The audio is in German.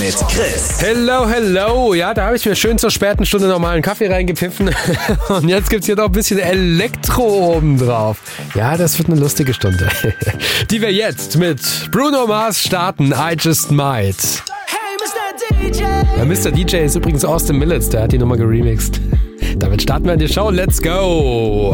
mit Chris. Hello. Ja, da habe ich mir schön zur späten Stunde nochmal einen Kaffee reingepfiffen. Und jetzt gibt's hier noch ein bisschen Elektro obendrauf. Ja, das wird eine lustige Stunde. Die wir jetzt mit Bruno Mars starten. I Just Might. Hey, Mr. DJ. Ja, Mr. DJ ist übrigens Austin Millets, der hat die Nummer geremixed. Damit starten wir in die Show. Let's go!